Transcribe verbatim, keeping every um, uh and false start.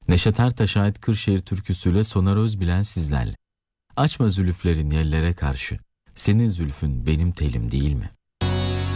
Neşet Ertaş ait Kırşehir türküsüyle Soner Özbilen sizlerle. Açma zülüflerin yerlere karşı, senin zülfün benim telim değil mi?